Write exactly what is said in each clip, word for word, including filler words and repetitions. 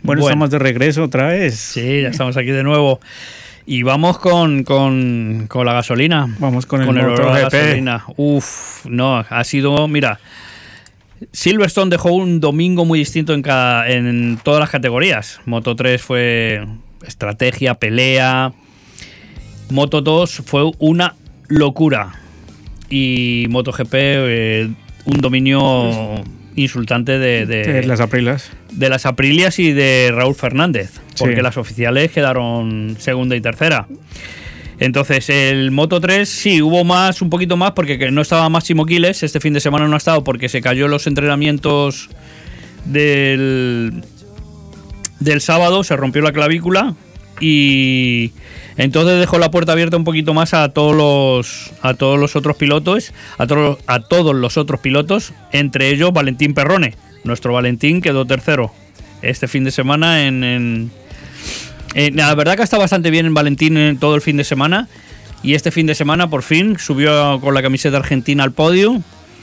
Bueno, bueno, estamos de regreso otra vez. Sí, ya estamos aquí de nuevo. Y vamos con, con, con la gasolina. Vamos con el, con el MotoGP. gasolina. Uf, no, ha sido, mira, Silverstone dejó un domingo muy distinto en, cada, en todas las categorías. Moto tres fue estrategia, pelea. Moto dos fue una locura. Y MotoGP, eh, un dominio insultante de, de, de las Aprilias. De las Aprilias y de Raúl Fernández, porque sí. Las oficiales quedaron segunda y tercera. Entonces, el Moto tres sí, hubo más, un poquito más, porque no estaba Máximo Quiles, este fin de semana no ha estado porque se cayó en los entrenamientos del, del sábado, se rompió la clavícula y entonces dejó la puerta abierta un poquito más a todos los a todos los otros pilotos, a todos a todos los otros pilotos, entre ellos Valentín Perrone. Nuestro Valentín quedó tercero este fin de semana en, en, en la verdad que ha estado bastante bien en Valentín en todo el fin de semana y este fin de semana por fin subió con la camiseta argentina al podio.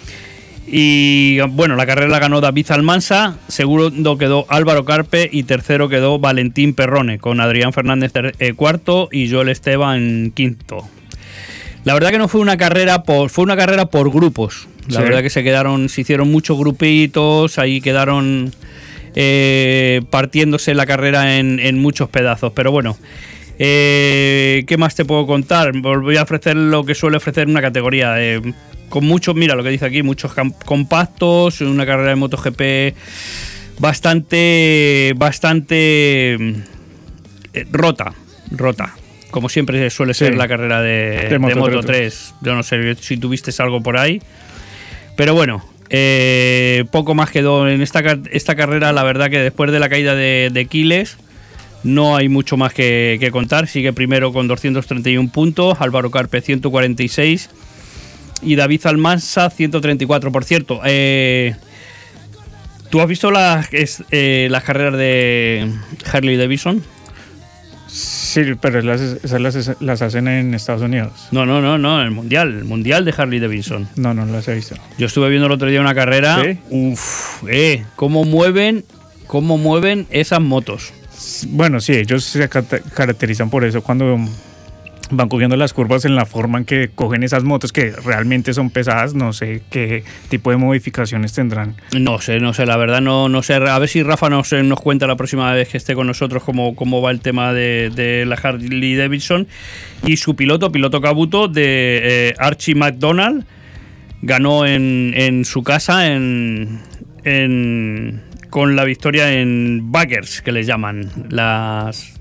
Y bueno, la carrera la ganó David Almansa, segundo quedó Álvaro Carpe y tercero quedó Valentín Perrone, con Adrián Fernández ter- eh, cuarto y Joel Esteban quinto. La verdad que no fue una carrera por fue una carrera por grupos. La sí. verdad que se quedaron, se hicieron muchos grupitos, ahí quedaron eh, partiéndose la carrera en, en muchos pedazos. Pero bueno, eh, ¿qué más te puedo contar? Voy a ofrecer lo que suele ofrecer una categoría. Eh, con muchos, mira lo que dice aquí, muchos compactos, una carrera de MotoGP bastante, bastante eh, rota, rota. Como siempre suele ser sí, la carrera de, de, Moto, de Moto tres. Yo no sé si tuviste algo por ahí. Pero bueno, eh, poco más quedó en esta, esta carrera. La verdad que después de la caída de, de Quiles no hay mucho más que, que contar. Sigue primero con doscientos treinta y uno puntos, Álvaro Carpe ciento cuarenta y seis y David Almansa ciento treinta y cuatro. Por cierto, eh, ¿tú has visto las, eh, las carreras de Harley Davidson? Sí, pero las, esas las, las hacen en Estados Unidos. No, no, no, no, el mundial, el mundial de Harley Davidson. No, no las he visto. Yo estuve viendo el otro día una carrera. ¿Sí? Uf, eh, cómo mueven, cómo mueven esas motos. Bueno, sí, ellos se caracterizan por eso cuando van cogiendo las curvas en la forma en que cogen esas motos que realmente son pesadas. No sé qué tipo de modificaciones tendrán. No sé, no sé, la verdad no, no sé. A ver si Rafa nos, nos cuenta la próxima vez que esté con nosotros cómo, cómo va el tema de, de la Harley Davidson. Y su piloto, piloto Cabuto de eh, Archie McDonald, ganó en, en su casa en, en, con la victoria en Baggers, que les llaman las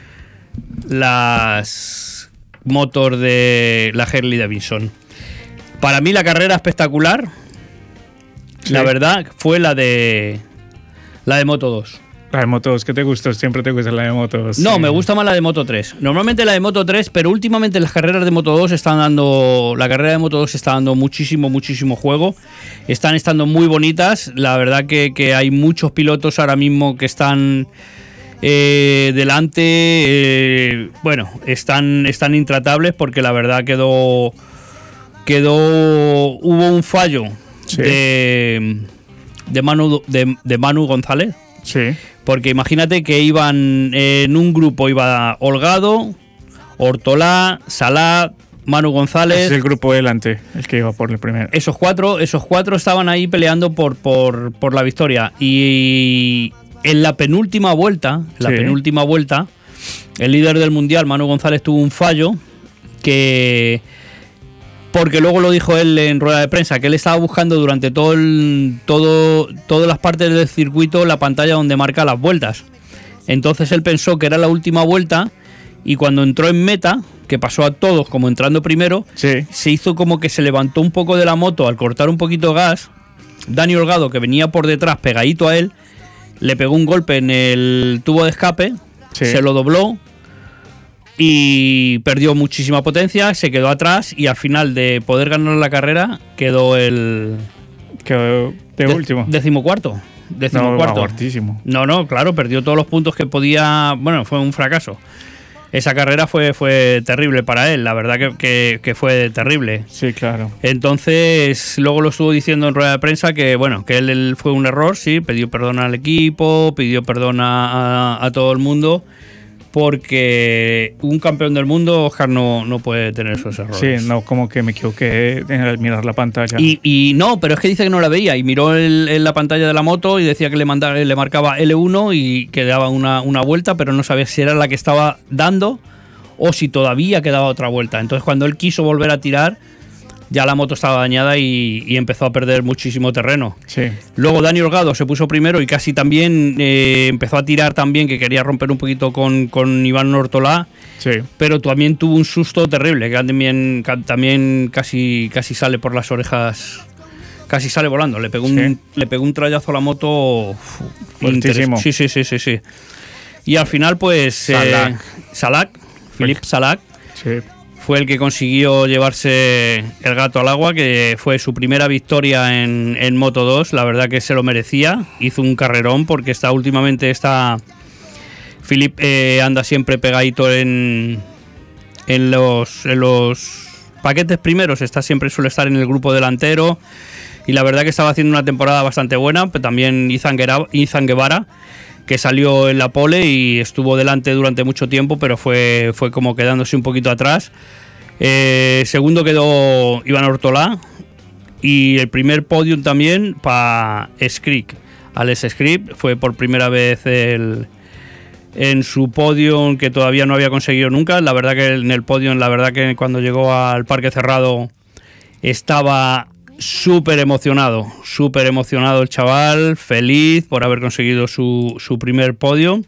las motor de la Harley Davidson. Para mí la carrera espectacular, sí. La verdad, fue la de la de Moto dos. La de Moto dos, ¿qué te gustó? Siempre te gusta la de Moto dos. No, sí. Me gusta más la de Moto tres. Normalmente la de Moto tres, pero últimamente las carreras de Moto dos están dando, la carrera de Moto dos está dando muchísimo, muchísimo juego. Están estando muy bonitas. La verdad que, que hay muchos pilotos ahora mismo que están Eh, delante, eh, bueno, están, están intratables porque la verdad quedó, quedó, hubo un fallo sí. de, de, Manu, de, de Manu González, sí. Porque imagínate que iban en un grupo, iba Holgado, Ortolá, Salá, Manu González. Es el grupo delante, el que iba por el primero. Esos cuatro, esos cuatro estaban ahí peleando por, por, por la victoria y en la penúltima vuelta, en la sí. penúltima vuelta, el líder del mundial, Manu González, tuvo un fallo que, porque luego lo dijo él en rueda de prensa, que él estaba buscando durante todo el, todo, todas las partes del circuito la pantalla donde marca las vueltas. Entonces él pensó que era la última vuelta y cuando entró en meta, que pasó a todos como entrando primero, sí. se hizo como que se levantó un poco de la moto al cortar un poquito gas. Dani Holgado, que venía por detrás pegadito a él, le pegó un golpe en el tubo de escape, sí. Se lo dobló y perdió muchísima potencia, se quedó atrás y al final de poder ganar la carrera quedó el... Quedó de, de último. Decimocuarto. Decimocuarto. No, no, no, claro, perdió todos los puntos que podía... Bueno, fue un fracaso. esa carrera fue, fue terrible para él, la verdad que, que, que fue terrible. Sí, claro. Entonces, luego lo estuvo diciendo en rueda de prensa que, bueno, que él, él fue un error, sí, pidió perdón al equipo, pidió perdón a, a, a todo el mundo, porque un campeón del mundo, Oscar, no, no puede tener esos errores. Sí, no, como que me equivoqué en mirar la pantalla. Y, y no, pero es que dice que no la veía y miró el, en la pantalla de la moto y decía que le, mandaba, le marcaba ele uno y que daba una, una vuelta, pero no sabía si era la que estaba dando o si todavía quedaba otra vuelta. Entonces, cuando él quiso volver a tirar, ya la moto estaba dañada y, y empezó a perder muchísimo terreno. Sí. Luego Dani Holgado se puso primero y casi también eh, empezó a tirar también, que quería romper un poquito con, con Iván Ortolá, sí. pero también tuvo un susto terrible, que también, también casi, casi sale por las orejas, casi sale volando. Le pegó, sí. un, le pegó un trayazo a la moto fuertísimo. Sí, sí, sí, sí, sí. Y al final, pues... Salak. Eh, Salak, Philippe Salak. Sí. Fue el que consiguió llevarse el gato al agua, que fue su primera victoria en, en Moto dos. La verdad que se lo merecía. Hizo un carrerón porque está últimamente está Philippe eh, anda siempre pegadito en, en, los, en los paquetes primeros. Está siempre suele estar en el grupo delantero. Y la verdad que estaba haciendo una temporada bastante buena. Pero también Izan Guevara, que salió en la pole y estuvo delante durante mucho tiempo, pero fue, fue como quedándose un poquito atrás. Eh, segundo quedó Iván Ortolá y el primer podium también para Scrick. Alex Scrick fue por primera vez el, en su podium, que todavía no había conseguido nunca. La verdad que en el podium, la verdad que cuando llegó al parque cerrado estaba súper emocionado, súper emocionado el chaval, feliz por haber conseguido su, su primer podio.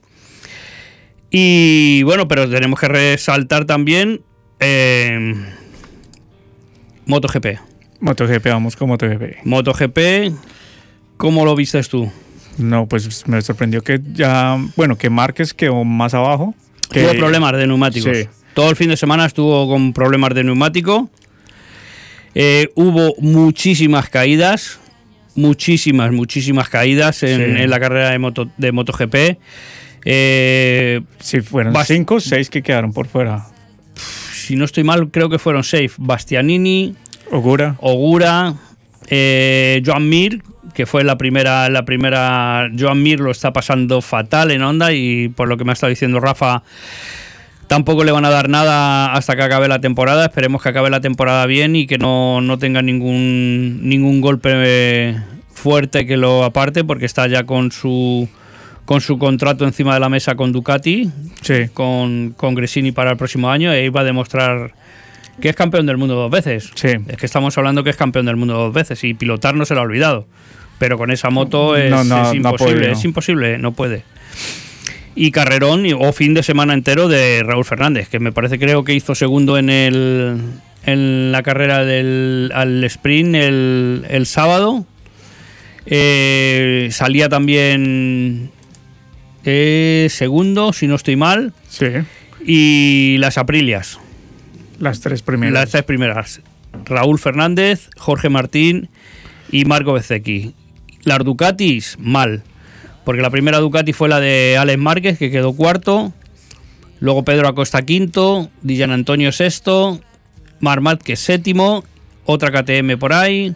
Y bueno, pero tenemos que resaltar también eh, MotoGP. MotoGP, vamos con MotoGP. MotoGP, ¿cómo lo vistes tú? No, pues me sorprendió que ya, bueno, que Márquez quedó más abajo. Que... Tuvo problemas de neumáticos. Sí. Todo el fin de semana estuvo con problemas de neumático. Eh, hubo muchísimas caídas, muchísimas, muchísimas caídas en, sí. en la carrera de, moto, de MotoGP. Eh, sí, fueron Bast- cinco o seis que quedaron por fuera. Si no estoy mal, creo que fueron seis. Bastianini, Ogura, Ogura eh, Joan Mir, que fue la primera, la primera. Joan Mir lo está pasando fatal en Honda y por lo que me ha estado diciendo Rafa, tampoco le van a dar nada hasta que acabe la temporada. Esperemos que acabe la temporada bien y que no, no tenga ningún, ningún golpe fuerte que lo aparte, porque está ya con su con su contrato encima de la mesa con Ducati, sí. con, con Gresini para el próximo año, e iba a demostrar que es campeón del mundo dos veces. Sí. Es que estamos hablando que es campeón del mundo dos veces y pilotar no se lo ha olvidado. Pero con esa moto es, no, no, es imposible, no puede, no. es imposible, no puede. Y carrerón o fin de semana entero de Raúl Fernández, que me parece, creo que hizo segundo en el en la carrera del al sprint el, el sábado. Eh, salía también eh, segundo, si no estoy mal. Sí. Y las Aprilias. Las tres primeras. Las tres primeras. Raúl Fernández, Jorge Martín y Marco Bezzecchi. Las Ducatis, mal. Porque la primera Ducati fue la de Alex Márquez, que quedó cuarto. Luego Pedro Acosta quinto, Dillan Antonio sexto, Marc Márquez séptimo, otra K T M por ahí.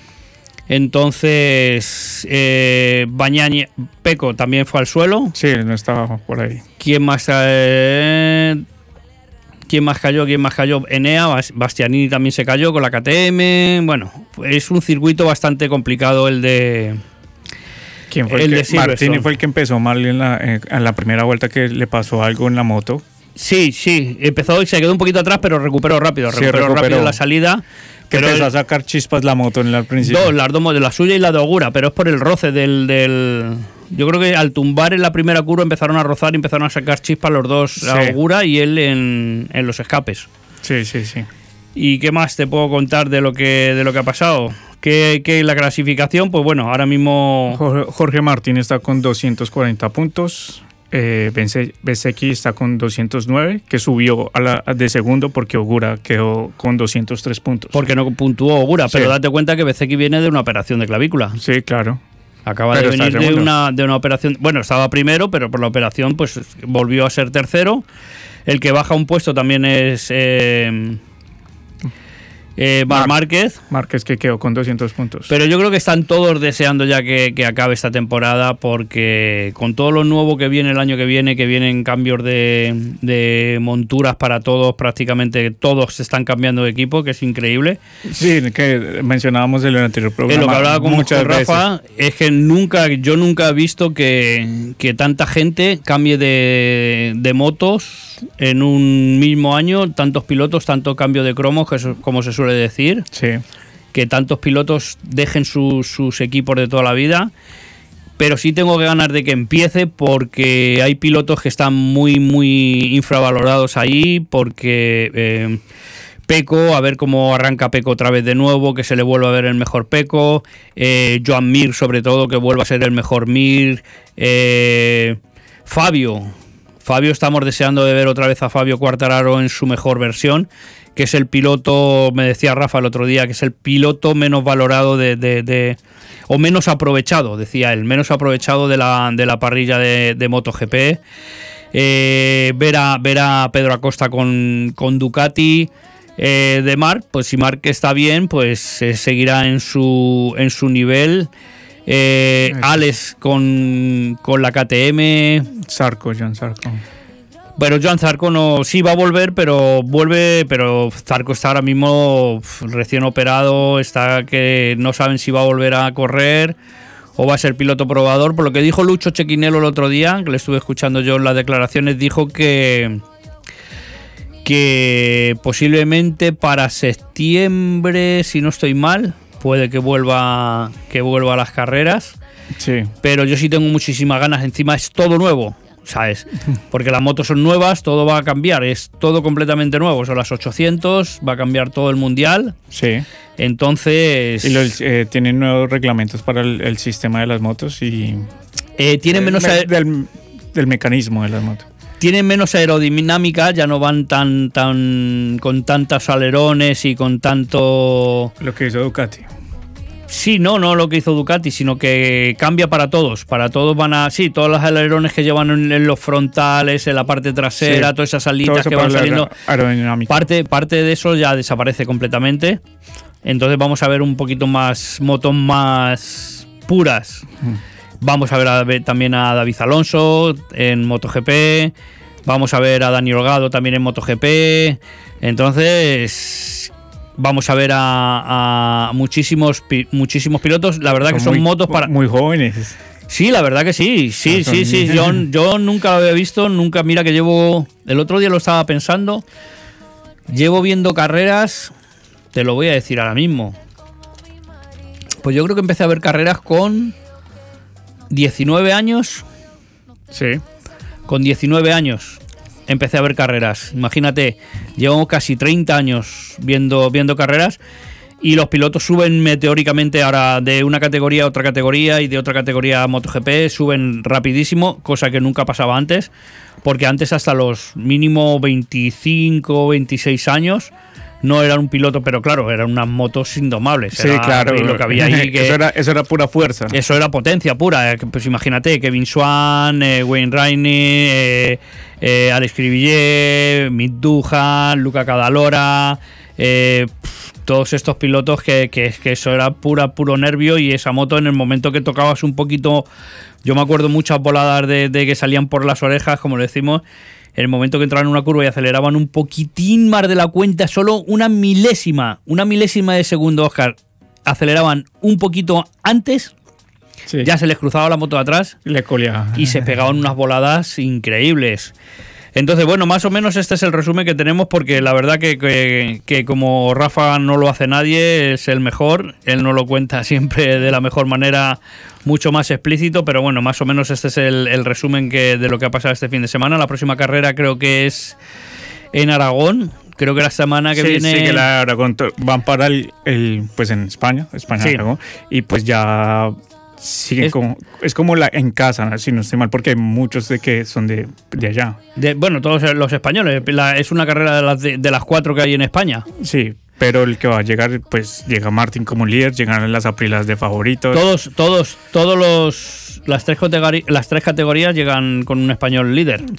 Entonces, eh, Bañani, Peco también fue al suelo. Sí, no estaba por ahí. ¿Quién más, eh, ¿quién más cayó? ¿Quién más cayó? Enea, Bastianini también se cayó con la K T M. Bueno, es un circuito bastante complicado el de... ¿Quién fue el, el que, Martini fue el que empezó mal en la, en la primera vuelta, que le pasó algo en la moto. Sí, sí, empezó y se quedó un poquito atrás, pero recuperó rápido, sí, recuperó, recuperó rápido la salida. Que pero empezó a sacar chispas la moto en el principio. Dos, las dos, de la suya y la de Ogura, pero es por el roce del, del... Yo creo que al tumbar en la primera curva empezaron a rozar y empezaron a sacar chispas los dos, sí. Ogura y él en, en los escapes. Sí, sí, sí. ¿Y qué más te puedo contar de lo que, de lo que ha pasado? Que, que la clasificación, pues bueno, ahora mismo... Jorge, Jorge Martín está con doscientos cuarenta puntos. Eh, Bezzecchi está con doscientos nueve, que subió a la de segundo porque Ogura quedó con doscientos tres puntos. Porque no puntuó Ogura, sí. Pero date cuenta que Bezzecchi viene de una operación de clavícula. Sí, claro. Acaba pero de venir de una, de una operación... Bueno, estaba primero, pero por la operación pues volvió a ser tercero. El que baja un puesto también es eh, eh, Marc Márquez. Márquez, que quedó con doscientos puntos. Pero yo creo que están todos deseando ya que, que acabe esta temporada, porque con todo lo nuevo que viene el año que viene, que vienen cambios de, de monturas para todos, prácticamente todos se están cambiando de equipo, que es increíble. Sí, que mencionábamos en el anterior programa. Eh, lo que hablaba con, muchas con Rafa veces. es que nunca, yo nunca he visto que, que tanta gente cambie de, de motos en un mismo año, tantos pilotos, tanto cambio de cromos, que eso, como se suele decir, sí. que tantos pilotos dejen su, sus equipos de toda la vida. Pero sí tengo que ganas de que empiece, porque hay pilotos que están muy, muy infravalorados ahí, porque eh, Pecco, a ver cómo arranca Pecco otra vez de nuevo, que se le vuelva a ver el mejor Pecco, eh, Joan Mir sobre todo, que vuelva a ser el mejor Mir, eh, Fabio, Fabio estamos deseando de ver otra vez a Fabio Quartararo en su mejor versión, que es el piloto, me decía Rafa el otro día, que es el piloto menos valorado de, de, de o menos aprovechado, decía él, menos aprovechado de la, de la parrilla de, de MotoGP. Eh, ver, a, ver a Pedro Acosta con, con Ducati. Eh, de Marc, pues si Marc está bien, pues eh, seguirá en su, en su nivel. Eh, Alex con, con la K T M. Zarco, Joan Zarco. Pero Joan Zarco no, sí va a volver, pero vuelve, pero Zarco está ahora mismo recién operado, está que no saben si va a volver a correr o va a ser piloto probador. Por lo que dijo Lucho Cecchinello el otro día, que le estuve escuchando yo en las declaraciones, dijo que que posiblemente para septiembre, si no estoy mal, puede que vuelva que vuelva a las carreras. Sí. Pero yo sí tengo muchísimas ganas, encima es todo nuevo, ¿sabes? Porque las motos son nuevas, todo va a cambiar, es todo completamente nuevo. Son las ochocientos, va a cambiar todo el mundial. Sí. Entonces... Y los, eh, tienen nuevos reglamentos para el, el sistema de las motos y... Eh, tienen menos... Del, del, del mecanismo de las motos. Tienen menos aerodinámica, ya no van tan tan con tantos alerones y con tanto... Lo que hizo Ducati. Sí, no, no lo que hizo Ducati, sino que cambia para todos. Para todos van a... Sí, todos los alerones que llevan en, en los frontales, en la parte trasera, sí, todas esas alitas que van saliendo... Aerodinámica. Parte, parte de eso ya desaparece completamente. Entonces vamos a ver un poquito más motos más puras. Mm. Vamos a ver, a ver también a David Alonso en MotoGP. Vamos a ver a Dani Holgado también en MotoGP. Entonces... Vamos a ver a, a muchísimos muchísimos pilotos. La verdad son que son muy, motos para... Muy jóvenes. Sí, la verdad que sí. Sí, no, sí, sí. Yo, yo nunca lo había visto. Nunca, mira que llevo... El otro día lo estaba pensando. Llevo viendo carreras... Te lo voy a decir ahora mismo. Pues yo creo que empecé a ver carreras con... diecinueve años. Sí. Con diecinueve años. Empecé a ver carreras. Imagínate, llevamos casi treinta años viendo, viendo carreras y los pilotos suben meteóricamente ahora de una categoría a otra categoría y de otra categoría a MotoGP, suben rapidísimo, cosa que nunca pasaba antes, porque antes hasta los mínimo veinticinco, veintiséis años no era un piloto, pero claro, eran unas motos indomables. Sí, era, claro. Lo que había ahí que, eso, era, eso era pura fuerza. Eso era potencia pura. Pues imagínate, Kevin Swan, eh, Wayne Rainey, eh, eh, Alex Cribillé, Mick Duhan, Luca Cadalora, eh, pff, todos estos pilotos que, que, que eso era pura, puro nervio, y esa moto en el momento que tocabas un poquito, yo me acuerdo muchas voladas de, de que salían por las orejas, como le decimos, en el momento que entraban en una curva y aceleraban un poquitín más de la cuenta, solo una milésima, una milésima de segundo, Óscar, aceleraban un poquito antes, sí, ya se les cruzaba la moto de atrás Le colía. y se pegaban unas voladas increíbles. Entonces, bueno, más o menos este es el resumen que tenemos, porque la verdad que, que, que como Rafa no lo hace nadie, es el mejor, él no lo cuenta siempre de la mejor manera, mucho más explícito, pero bueno, más o menos este es el, el resumen que, de lo que ha pasado este fin de semana. La próxima carrera creo que es en Aragón, creo que la semana que sí, viene... Sí, que la Aragón van para el, el pues en España, España, sí. Aragón, y pues ya... Sí, es como, es como la en casa, si no estoy mal, porque hay muchos de que son de, de allá. De, bueno, todos los españoles. La, es una carrera de las, de, de las cuatro que hay en España. Sí, pero el que va a llegar, pues llega Martín como líder, llegan las Aprilas de favoritos. Todos, todos, todos los las tres categorías, las tres categorías llegan con un español líder.